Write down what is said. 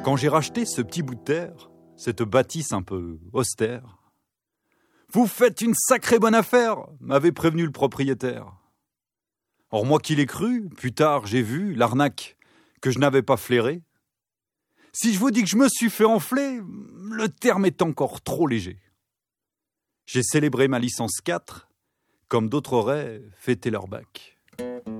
Quand j'ai racheté ce petit bout de terre, cette bâtisse un peu austère, « Vous faites une sacrée bonne affaire !» m'avait prévenu le propriétaire. Or moi qui l'ai cru, plus tard j'ai vu l'arnaque que je n'avais pas flairée. Si je vous dis que je me suis fait enfler, le terme est encore trop léger. J'ai célébré ma licence 4, comme d'autres auraient fêté leur bac.